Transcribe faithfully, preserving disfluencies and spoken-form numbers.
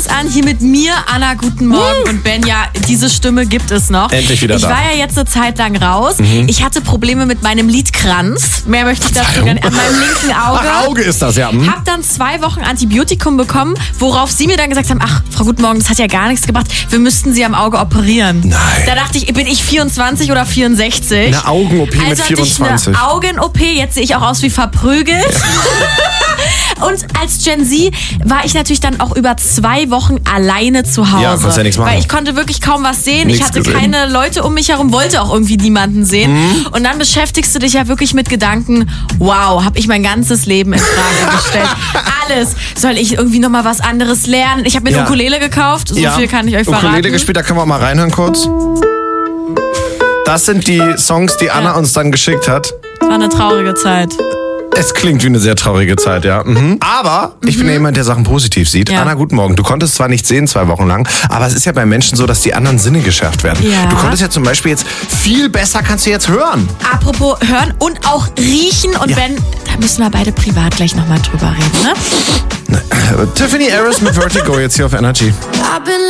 es an, hier mit mir, Anna, guten Morgen. Und Ben, ja, diese Stimme gibt es noch. Endlich wieder ich da. Ich war ja jetzt eine Zeit lang raus. Mhm. Ich hatte Probleme mit meinem Lidkranz. Mehr möchte ich dazu gar nicht. An meinem linken Auge. Ach, Auge ist das, ja. Hm. Hab dann zwei Wochen Antibiotikum bekommen, worauf sie mir dann gesagt haben, ach, Frau Guten Morgen, das hat ja gar nichts gebracht. Wir müssten sie am Auge operieren. Nein. Da dachte ich, bin ich vierundzwanzig oder vierundsechzig? Eine Augen-O P also mit vierundzwanzig. Hatte ich eine Augen-O P, jetzt sehe ich auch aus wie verprügelt. Ja. Und als Gen Z war ich natürlich dann auch über zwei Wochen alleine zu Hause. Ja, konntest ja nichts machen. Weil ich konnte wirklich kaum was sehen. Nichts ich hatte gesehen. keine Leute um mich herum, wollte auch irgendwie niemanden sehen. Mhm. Und dann beschäftigst du dich ja wirklich mit Gedanken, wow, habe ich mein ganzes Leben in Frage gestellt. Alles. Soll ich irgendwie nochmal was anderes lernen? Ich habe mir Ja. eine Ukulele gekauft, so ja. viel kann ich euch verraten. Ukulele gespielt, da können wir auch mal reinhören kurz. Das sind die Songs, die Anna Ja. uns dann geschickt hat. Es war eine traurige Zeit. Es klingt wie eine sehr traurige Zeit, ja. Mhm. Aber ich bin ja jemand, der Sachen positiv sieht. Ja. Anna, guten Morgen. Du konntest zwar nicht sehen zwei Wochen lang, aber es ist ja bei Menschen so, dass die anderen Sinne geschärft werden. Ja. Du konntest ja zum Beispiel jetzt viel besser, kannst du jetzt hören. Apropos hören und auch riechen. Und Ja. Ben, da müssen wir beide privat gleich nochmal drüber reden, ne? Tiffany Harris mit Vertigo jetzt hier auf Energy. I've been